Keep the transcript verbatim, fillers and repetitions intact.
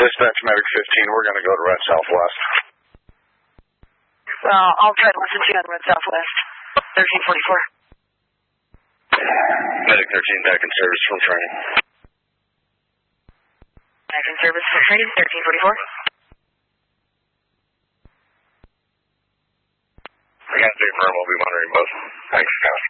Dispatch Medic fifteen, we're going to go to Red Southwest. Well, I'll try to listen to you on Red Southwest. thirteen forty-four. Medic thirteen, back in service from training. Back in service from training, thirteen forty-four. I got to take firm, we'll be monitoring both. Thanks, guys.